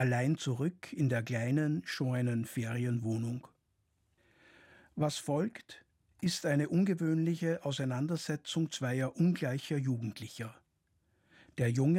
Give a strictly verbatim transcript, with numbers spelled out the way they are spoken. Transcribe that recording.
allein zurück in der kleinen, scheunen Ferienwohnung. Was folgt, ist eine ungewöhnliche Auseinandersetzung zweier ungleicher Jugendlicher. Der Junge